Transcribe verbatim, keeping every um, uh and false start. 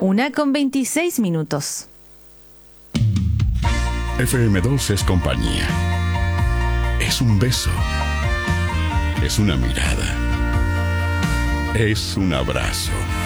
Una con veintiséis minutos. F M dos es compañía. Es un beso. Es una mirada. Es un abrazo.